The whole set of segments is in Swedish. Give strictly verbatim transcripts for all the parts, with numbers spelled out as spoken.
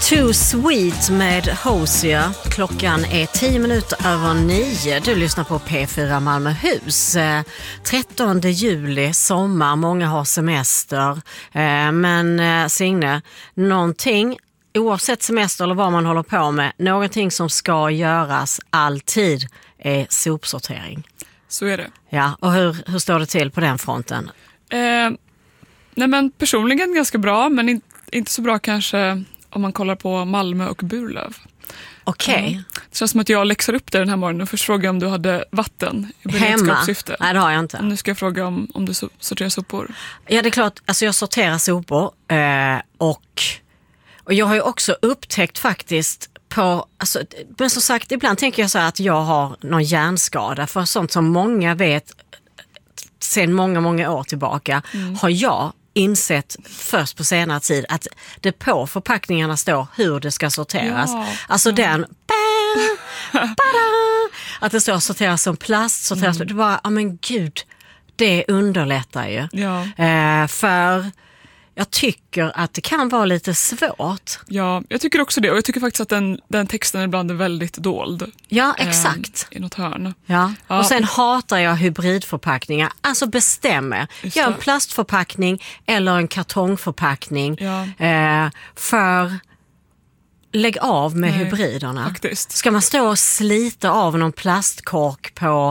Too Sweet med Hosier. Klockan är tio minuter över nio. Du lyssnar på P fyra Malmöhus. trettonde juli, sommar, många har semester. Men Signe, någonting, oavsett semester eller vad man håller på med, någonting som ska göras alltid är sopsortering. Så är det. Ja, och hur, hur står det till på den fronten? Eh, nej men personligen ganska bra, men in, inte så bra kanske om man kollar på Malmö och Burlöv. Okej. Okay. Mm. Det känns som att jag läxar upp dig den här morgonen och först fråga om du hade vatten i beredskapssyfte. Nej, det har jag inte. Nu ska jag fråga om, om du sorterar sopor. Ja, det är klart. Alltså jag sorterar sopor eh, och, och jag har ju också upptäckt faktiskt på, alltså, men som sagt, ibland tänker jag så här att jag har någon hjärnskada, för sånt som många vet sedan många, många år tillbaka mm. har jag insett först på senare tid att det på förpackningarna står hur det ska sorteras. Ja. Alltså den ba, ba, att det står sorteras som plast, sorteras mm. det bara, ja men gud, det underlättar ju. Ja. Eh, för jag tycker att det kan vara lite svårt. Ja, jag tycker också det. Och jag tycker faktiskt att den, den texten ibland är väldigt dold. Ja, exakt. Eh, I något hörn. Ja. Ja. Och sen hatar jag hybridförpackningar. Alltså bestämmer. Gör en plastförpackning eller en kartongförpackning. Ja. Eh, för lägg av med Nej, hybriderna. Faktiskt. Ska man stå och slita av någon plastkork på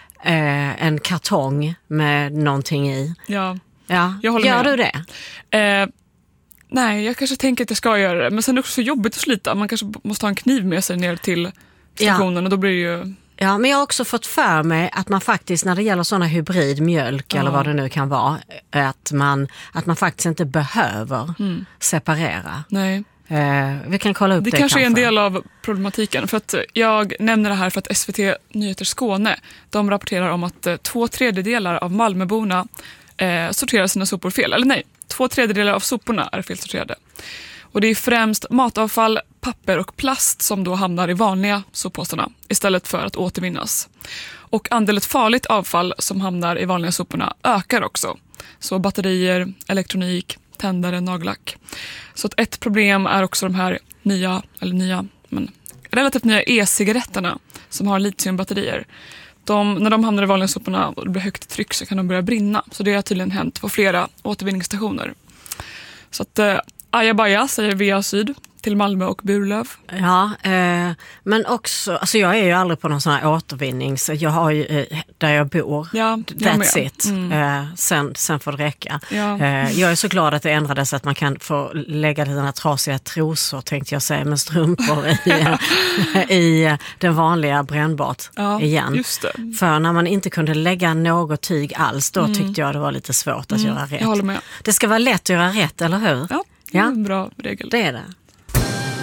eh, en kartong med någonting i? Ja. Ja, jag håller gör med. du det? Eh, nej, jag kanske tänker att jag ska göra det. Men sen är det också så jobbigt att slita. Man kanske måste ha en kniv med sig ner till stationen. Ja. Och då blir det ju... Ja, men jag har också fått för mig att man faktiskt, när det gäller sådana hybridmjölk ja. eller vad det nu kan vara, att man, att man faktiskt inte behöver mm. separera. Nej. Eh, vi kan kolla upp det. Det kanske är en del av problematiken. För att jag nämner det här för att S V T Nyheter Skåne, de rapporterar om att två tredjedelar av Malmöborna Eh, sorterar sina sopor fel. Eller nej, två tredjedelar av soporna är felsorterade. Och det är främst matavfall, papper och plast som då hamnar i vanliga soppåsarna istället för att återvinnas. Och andelen farligt avfall som hamnar i vanliga soporna ökar också. Så batterier, elektronik, tändare, nagellack. Så att ett problem är också de här nya, eller nya, men relativt nya e-cigaretterna som har litiumbatterier. De, när de hamnar i vanliga soporna och det blir högt tryck så kan de börja brinna. Så det har tydligen hänt på flera återvinningsstationer. Så att eh, ajabaja säger V A Syd till Malmö och Burlöv. Ja, eh, men också, alltså jag är ju aldrig på någon sån här återvinning, så jag har ju, eh, där jag bor, ja, that's jag it. Mm. Eh, sen, sen får det räcka. Ja. Eh, jag är så glad att det ändrades att man kan få lägga dina trasiga trosor, tänkte jag säga, med strumpor i, i den vanliga brännbart ja, igen. Just det. För när man inte kunde lägga något tyg alls, då mm. tyckte jag det var lite svårt att mm. göra rätt. Jag håller med. Det ska vara lätt att göra rätt, eller hur? Ja, det är en bra regel. Det är det.